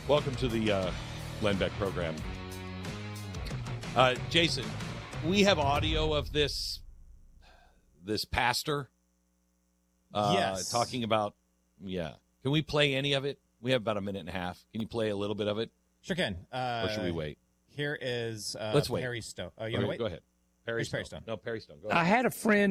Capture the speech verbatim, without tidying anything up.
Welcome to the uh, Len Beck program. Uh, Jason, we have audio of this this pastor uh, yes. talking about, yeah. Can we play any of it? We have about a minute and a half. Can you play a little bit of it? Sure can. Uh, or should we wait? Here is uh, Let's wait. Perry Stone. Oh, you okay, want to wait? Go ahead. Perry Here's Stone. Perry Stone. No, Perry Stone. Go ahead. I had a friend